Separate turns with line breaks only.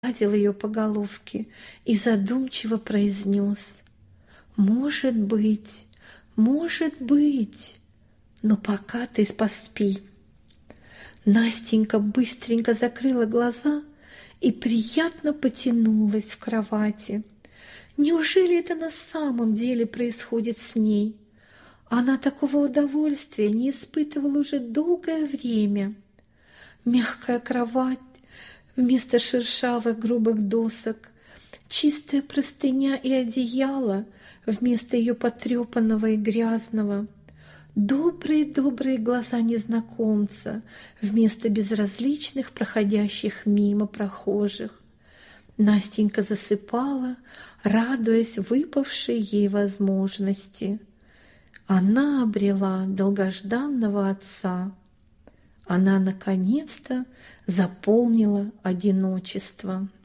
погладил ее по головке и задумчиво произнес: «Может быть, но пока ты поспи». Настенька быстренько закрыла глаза и приятно потянулась в кровати. Неужели это на самом деле происходит с ней? Она такого удовольствия не испытывала уже долгое время. Мягкая кровать вместо шершавых грубых досок, чистая простыня и одеяло вместо ее потрепанного и грязного, добрые глаза незнакомца вместо безразличных проходящих мимо прохожих. Настенька засыпала, радуясь выпавшей ей возможности. Она обрела долгожданного отца. Она наконец-то заполнила одиночество.